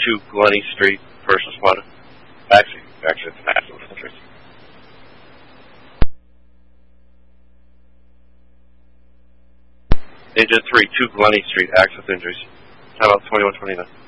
2 Glennie Street, first responder. Actually, it's an accident injuries. Engine 3, 2 Glennie Street, access injuries. How about 2129?